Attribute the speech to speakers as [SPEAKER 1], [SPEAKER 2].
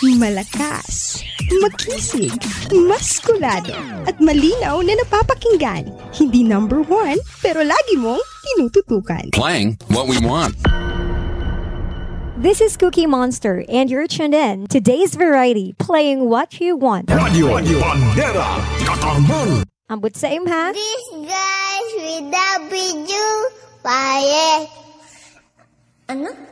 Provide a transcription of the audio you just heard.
[SPEAKER 1] Malakas, makisig, maskulado, at malinaw na napapakinggan. Hindi number one, pero lagi mong tinututukan.
[SPEAKER 2] Playing what we want.
[SPEAKER 3] This is Cookie Monster, and you're tuned in to Today's Variety, playing what you want.
[SPEAKER 4] Radio Bandera Katarman.
[SPEAKER 3] Ambot sa imha.
[SPEAKER 5] This guys with W. Paye. Ano?